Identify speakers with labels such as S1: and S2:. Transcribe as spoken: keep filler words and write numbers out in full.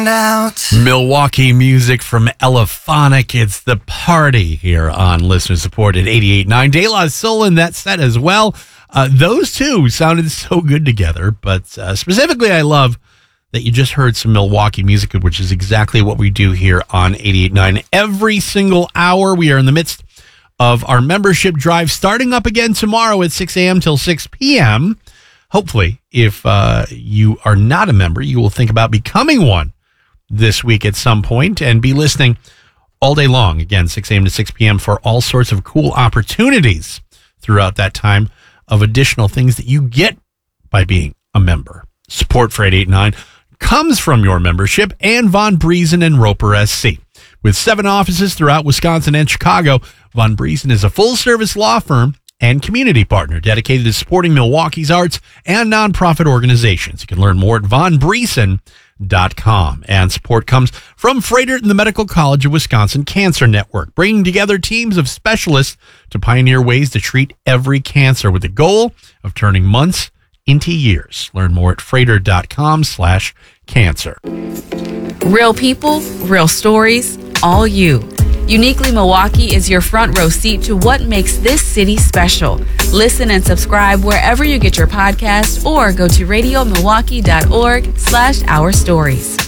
S1: Out.
S2: Milwaukee music from Elephonic. It's the party here on listener supported eighty-eight point nine. De La Soul in that set as well. Uh, those two sounded so good together, but uh, specifically I love that you just heard some Milwaukee music, which is exactly what we do here on eighty-eight point nine. Every single hour we are in the midst of our membership drive starting up again tomorrow at six a.m. till six p.m. Hopefully, if uh, you are not a member, you will think about becoming one this week at some point and be listening all day long. Again, six a.m. to six p.m. for all sorts of cool opportunities throughout that time of additional things that you get by being a member. Support for eighty-eight point nine comes from your membership and Von Briesen and Roper S C. With seven offices throughout Wisconsin and Chicago, Von Briesen is a full-service law firm and community partner dedicated to supporting Milwaukee's arts and nonprofit organizations. You can learn more at von briesen dot com. And support comes from Froedtert and the Medical College of Wisconsin Cancer Network, bringing together teams of specialists to pioneer ways to treat every cancer with the goal of turning months into years. Learn more at froedtert dot com slash cancer.
S3: Real people, real stories, all you. Uniquely Milwaukee is your front row seat to what makes this city special. Listen and subscribe wherever you get your podcast or go to radio milwaukee dot org slash our stories.